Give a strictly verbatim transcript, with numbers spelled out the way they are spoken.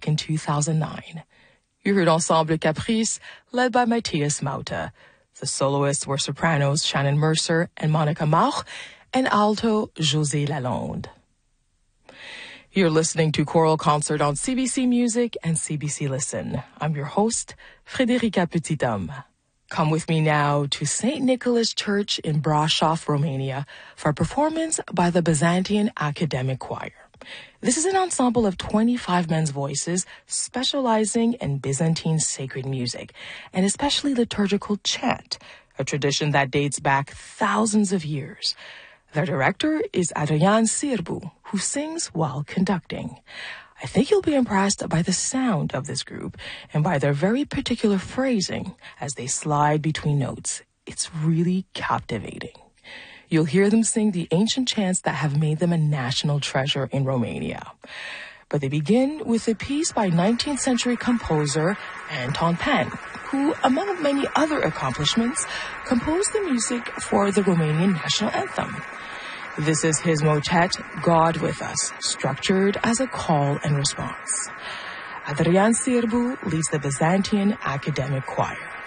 back in two thousand nine. You heard Ensemble Caprice, led by Matthias Mauta. The soloists were sopranos Shannon Mercer and Monica Mauch, and alto José Lalonde. You're listening to Choral Concert on C B C Music and C B C Listen. I'm your host, Frederica Petithomme. Come with me now to Saint Nicholas Church in Brașov, Romania, for a performance by the Byzantine Academic Choir. This is an ensemble of twenty-five men's voices specializing in Byzantine sacred music, and especially liturgical chant, a tradition that dates back thousands of years. Their director is Adrian Sârbu, who sings while conducting. I think you'll be impressed by the sound of this group and by their very particular phrasing as they slide between notes. It's really captivating. You'll hear them sing the ancient chants that have made them a national treasure in Romania. But they begin with a piece by nineteenth century composer Anton Pann, who, among many other accomplishments, composed the music for the Romanian national anthem. This is his motet, God With Us, structured as a call and response. Adrian Sârbu leads the Byzantine Academic Choir.